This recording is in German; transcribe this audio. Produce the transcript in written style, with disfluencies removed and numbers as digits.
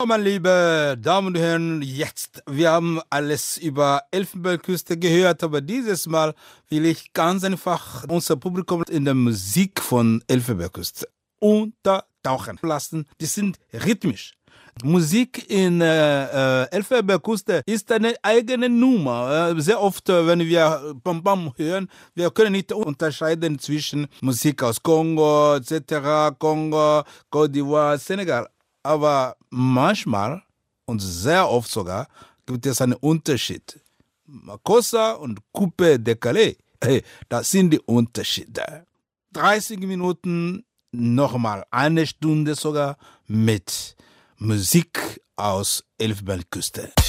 Meine liebe Damen und Herren, jetzt, wir haben alles über Elfenbeinküste gehört, aber dieses Mal will ich ganz einfach unser Publikum in der Musik von Elfenbeinküste untertauchen lassen. Die sind rhythmisch. Musik in Elfenbeinküste ist eine eigene Nummer. Sehr oft, wenn wir Bam Bam hören, wir können nicht unterscheiden zwischen Musik aus Kongo, etc., Kongo, Côte d'Ivoire, Senegal. Aber manchmal und sehr oft sogar gibt es einen Unterschied. Makossa und Coupé décalé, das sind die Unterschiede. 30 Minuten, nochmal eine Stunde sogar mit Musik aus Elfenbeinküste.